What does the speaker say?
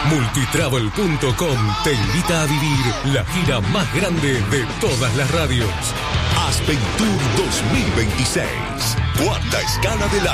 Multitravel.com te invita a vivir la gira más grande de todas las radios. Aspentour 2026. Cuarta escala del